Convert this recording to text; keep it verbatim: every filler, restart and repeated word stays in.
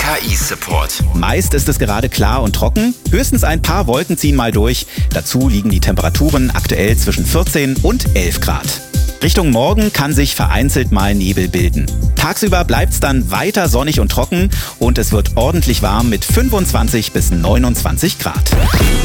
K I-Support. Meist ist es gerade klar und trocken. Höchstens ein paar Wolken ziehen mal durch. Dazu liegen die Temperaturen aktuell zwischen vierzehn und elf Grad. Richtung Morgen kann sich vereinzelt mal Nebel bilden. Tagsüber bleibt es dann weiter sonnig und trocken und es wird ordentlich warm mit fünfundzwanzig bis neunundzwanzig Grad.